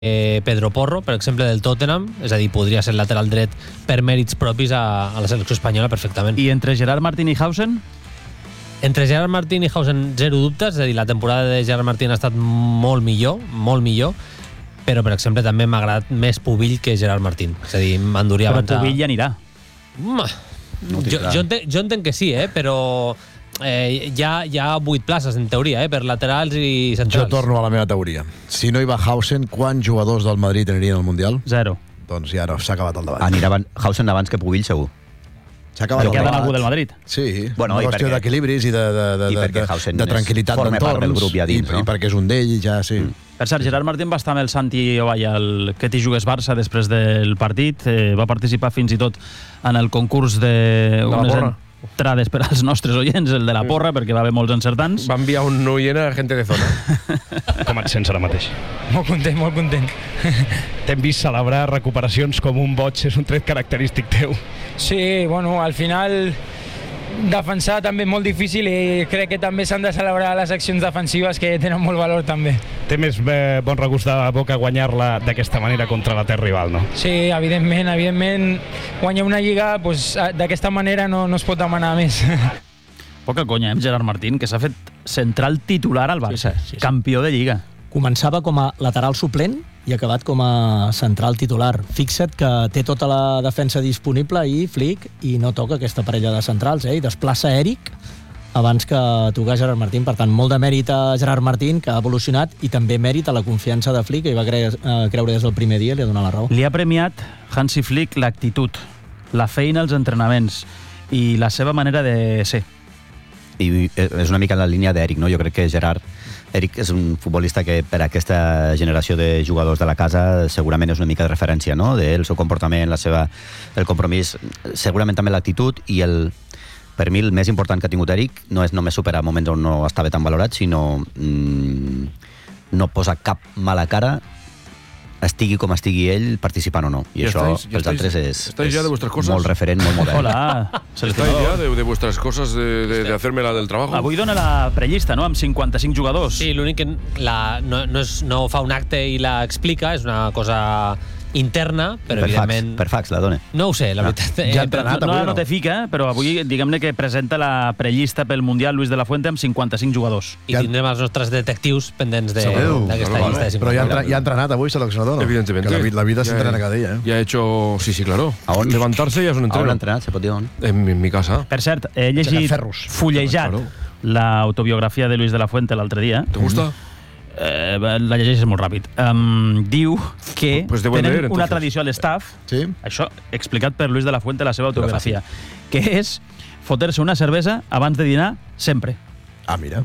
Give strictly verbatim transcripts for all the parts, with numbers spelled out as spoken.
eh, Pedro Porro, per exemple, del Tottenham, és a dir, podria ser lateral dret per mèrits propis a, a la selecció espanyola perfectament. I entre Gerard Martín i Hausen? Entre Gerard Martín i Hausen, zero dubtes, és a dir, la temporada de Gerard Martín ha estat molt millor, molt millor, però, per exemple, també m'ha agradat més Pubill que Gerard Martín. És a dir, m'enduria Però abans... Pubill ja anirà. No jo, jo, entenc, jo entenc que sí, eh? Però eh, hi, ha, hi ha vuit places, en teoria, eh? Per laterals i centrals. Jo torno a la meva teoria. Si no hi va Hausen, quants jugadors del Madrid anirien al Mundial? Zero. Doncs ja no, s'ha acabat el debat. Anirà Hausen abans que Pubill, segur. S'ha acabat Perquè el ha d'anar debat. algú del Madrid. Sí, bueno, una qüestió d'equilibris i de, de, de, i de, perquè de, Hausen de tranquil·litat forma part d'entorns del grup ja dins, i, no? i perquè és un d'ell, ja sí. Mm. Per cert, Gerard Martín va estar amb el Santi Ovalla al Que t'hi jugues Barça després del partit. Eh, va participar fins i tot en el concurs de, de unes entrades per als nostres oients, el de la porra, perquè va haver molts encertants. Va enviar un oient a Gente de Zona. Com et sents ara mateix? Molt content, molt content. T'hem vist celebrar recuperacions com un boig, és un tret característic teu. Sí, bueno, al final defensar també és molt difícil i crec que també s'han de celebrar les accions defensives que tenen molt valor també. Té més eh, bon regust de boca guanyar-la d'aquesta manera contra la terra rival, no? Sí, evidentment, evidentment guanyar una lliga doncs, d'aquesta manera no, no es pot demanar més. Poca conya, eh, Gerard Martín, que s'ha fet central titular al Barça, sí, sí, sí. Campió de Lliga. Començava com a lateral suplent i ha acabat com a central titular. Fixa't que té tota la defensa disponible i Flick i no toca aquesta parella de centrals, eh? I desplaça Eric abans que tocar Gerard Martín. Per tant, molt de mèrit a Gerard Martín, que ha evolucionat, i també mèrit a la confiança de Flick, que hi va cre eh, creure des del primer dia i li ha donat la raó. Li ha premiat Hansi Flick l'actitud, la feina als entrenaments i la seva manera de ser. I és una mica en la línia d'Eric, no? Jo crec que Gerard Eric és un futbolista que per a aquesta generació de jugadors de la casa segurament és una mica de referència, no? Del seu comportament, la seva, el compromís, segurament també l'actitud, i el, per mi el més important que ha tingut Eric no és només superar moments on no estava tan valorat, sinó mmm, no posar cap mala cara, estigui com estigui ell, participant o no. I ¿Ya això, estáis, pels estáis, altres, és, estáis ya de vuestras cosas? molt referent, molt modern. Hola, ¿Estáis ya de, de vuestras cosas de, de, de hacerme la del trabajo? Avui dona la prellista, no?, amb cinquanta-cinc jugadors. Sí, l'únic que la, no, no, és, no fa un acte i la explica, és una cosa interna, però per evidentment... Fax, per fax la dona. No ho sé, la veritat. Ja ha entrenat, no, no la notifica, però avui, diguem-ne que presenta la prellista pel Mundial Luis de la Fuente amb cinquanta-cinc jugadors. I tindrem els nostres detectius pendents d'aquesta no, llista. Però ja, ja ha entrenat avui seleccionador, no? Evidentemente. Que la, la vida ya s'entrena cada dia, eh? Ya he hecho... Sí, sí, claro. ¿A on? Levantarse ya es un entreno. A on ha entrenat, se pot dir on? En, en mi casa. Per cert, he llegit, fullejat, Claro. l'autobiografia de Luis de la Fuente l'altre dia. ¿Te gusta? Eh, la llegeixes molt ràpid. Um, diu que Pues debo tenen leer, una entonces. tradició a l'estaf, Sí? això explicat per Luis de la Fuente a la seva autobiografia, que és fotre-se una cervesa abans de dinar sempre. Ah, mira.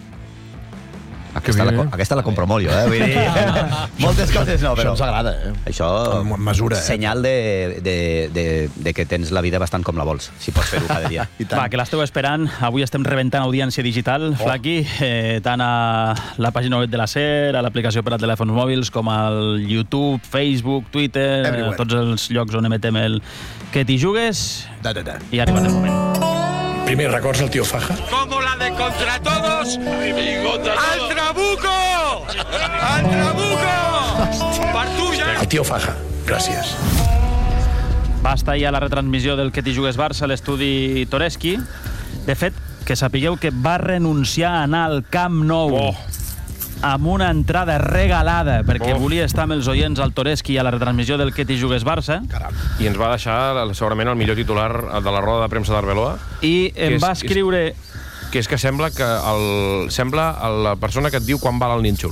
Aquesta, la, aquesta la compro molt jo, eh? Vull dir, moltes coses no, però... Això ens agrada, eh? Això, Amb mesura, eh? senyal de, de, de, de que tens la vida bastant com la vols, si pots fer-ho cada dia. Va, que l'esteu esperant. Avui estem rebentant audiència digital, oh. Flaqui, eh, tant a la pàgina web de la SER, a l'aplicació per a telèfons mòbils, com al YouTube, Facebook, Twitter, a tots els llocs on emetem el Que t'hi jugues. Da, da, da. I ha arribat el moment. Primer records el tío Faja. Como la de Contra Todos. ¡Al Trabuco! ¡Al Trabuco! ¡Partuya! El tío Faja. Gràcies. Va estar ja la retransmissió del Que t'hi jugues Barça a l'estudi Toreski. De fet, que sapigueu que va renunciar a anar al Camp Nou oh. amb una entrada regalada perquè oh. volia estar amb els oients al Toreski a la retransmissió del Que t'hi jugues Barça. Caram. I ens va deixar segurament el millor titular de la roda de premsa d'Arbeloa. I em és, va escriure... És, que és que sembla que el, sembla la persona que et diu quan val el nínxol.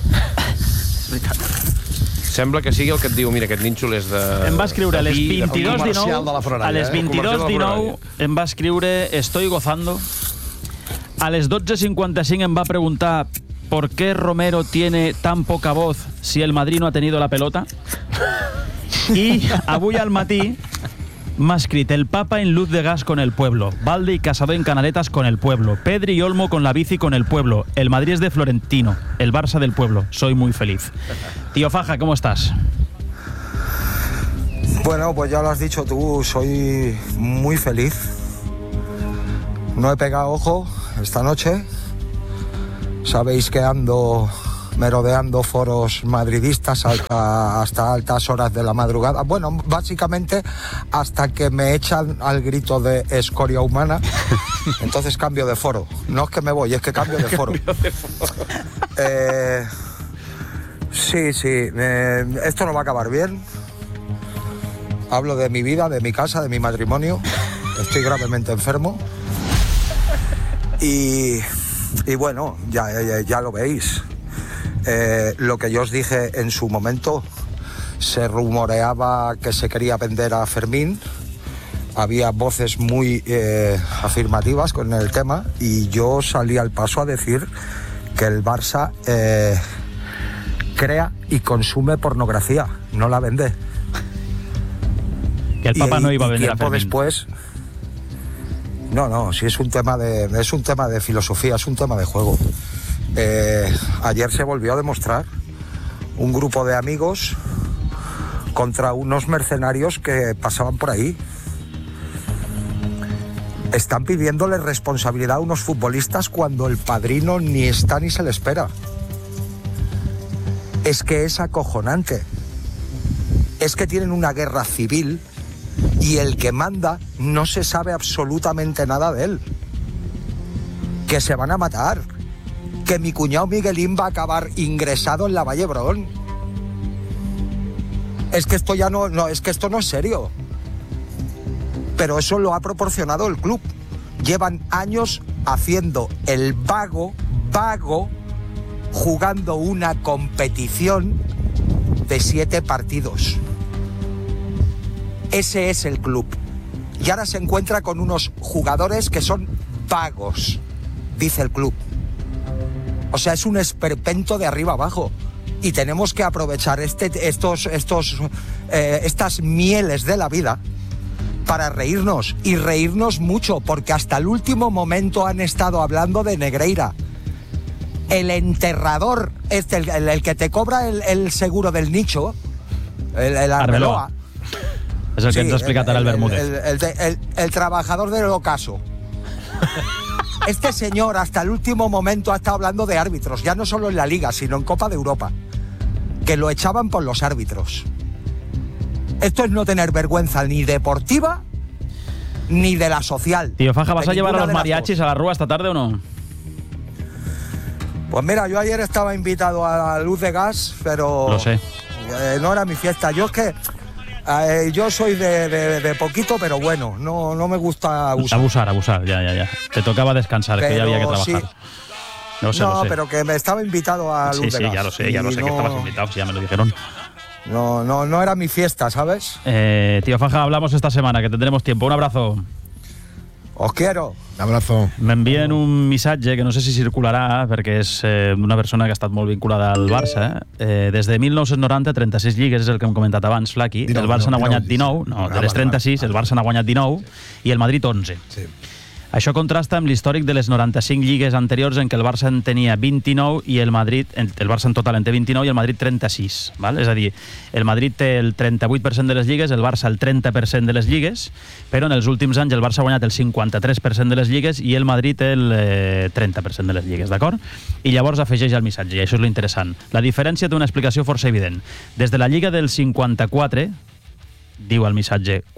És veritat. Sembla que sigui el que et diu, mira, aquest nínxol és de... Em va escriure a les vint-i-dos dinou, a les vint-i-dos dinou em va escriure Estoy gozando. A les dotze cinquanta-cinc em va preguntar ¿por qué Romero tiene tan poca voz si el Madrid no ha tenido la pelota? I avui al matí m'ha escrit el Papa en luz de gas con el pueblo, Valde y Casado en canaletas con el pueblo, Pedri y Olmo con la bici con el pueblo, el Madrid es de Florentino, el Barça del pueblo, soy muy feliz. Tío Faja, ¿cómo estás? Bueno, pues ya lo has dicho tú, soy muy feliz. No he pegado ojo esta noche. Sabéis que ando merodeando foros madridistas hasta, hasta altas horas de la madrugada. Bueno, básicamente hasta que me echan al grito de escoria humana, entonces cambio de foro. No es que me voy, es que cambio de foro. eh, sí, sí, eh, esto no va a acabar bien. Hablo de mi vida, de mi casa, de mi matrimonio. Estoy gravemente enfermo. Y, y bueno, ya, ya, ya lo veis. Eh, lo que yo os dije en su momento, se rumoreaba que se quería vender a Fermín. Había voces muy eh, afirmativas con el tema y yo salí al paso a decir que el Barça eh, crea y consume pornografía, no la vende. Que el Papa y, no iba a vender a Fermín. Después, no, no, sí es un tema de es un tema de filosofía, es un tema de juego. Eh, ayer se volvió a demostrar un grupo de amigos contra unos mercenarios que pasaban por ahí. Están pidiéndole responsabilidad a unos futbolistas cuando el padrino ni está ni se le espera. Es que es acojonante. Es que tienen una guerra civil y el que manda no se sabe absolutamente nada de él. Que se van a matar. Que mi cuñado Miguelín va a acabar ingresado en la Valle Brón. Es que esto ya no, no, es que esto no es serio. Pero eso lo ha proporcionado el club. Llevan años haciendo el vago, vago, jugando una competición de siete partidos. Ese es el club. Y ahora se encuentra con unos jugadores que son vagos, dice el club. O sea, es un esperpento de arriba abajo. Y tenemos que aprovechar este, estos, estos, eh, estas mieles de la vida para reírnos. Y reírnos mucho, porque hasta el último momento han estado hablando de Negreira. El enterrador, este, el, el, el que te cobra el, el seguro del nicho, el, el Arbeloa. És el que sí, ens ha explicat ara el Bermúdez. El, el, el, el, el trabajador del ocaso. Este señor hasta el último momento ha estado hablando de árbitros, ya no solo en la Liga, sino en Copa de Europa, que lo echaban por los árbitros. Esto es no tener vergüenza ni deportiva ni de la social. Tío Faja, ¿vas a llevar a los mariachis a la Rúa esta tarde o no? Pues mira, yo ayer estaba invitado a la Luz de Gas, pero Lo sé. Eh, no era mi fiesta. Yo es que eh, yo soy de, de, de poquito, pero bueno, no, no me gusta abusar. Abusar, abusar, ya, ya, ya. Te tocaba descansar, pero que ya había que trabajar. Sí. No, sé, no lo sé. pero que me estaba invitado a Luz sí, de sí, Gas. Sí, ya lo sé, ya lo sé, no, que estabas invitado, sí, ya me lo dijeron. No, no, no era mi fiesta, ¿sabes? Eh, tío Faja, hablamos esta semana, que tendremos tiempo. Un abrazo. Os quiero. Un abrazo. M'envien un missatge que no sé si circularà, perquè és eh, una persona que ha estat molt vinculada al Barça. Eh, des de mil nou-cents noranta, trenta-sis lligues, és el que hem comentat abans, Flaqui. El Barça n'ha guanyat dinou, no, de les trenta-sis, el Barça n'ha guanyat dinou i el Madrid onze. Sí. Això contrasta amb l'històric de les noranta-cinc lligues anteriors en què el Barça en tenia vint-i-nou i el Madrid, el Barça en total en té vint-i-nou i el Madrid trenta-sis. Val? És a dir, el Madrid té el trenta-vuit per cent de les lligues, el Barça el trenta per cent de les lligues, però en els últims anys el Barça ha guanyat el cinquanta-tres per cent de les lligues i el Madrid el eh, trenta per cent de les lligues, d'acord? I llavors afegeix el missatge, i això és lo interessant. La diferència té una explicació força evident. Des de la Lliga del cinquanta-quatre, diu el missatge,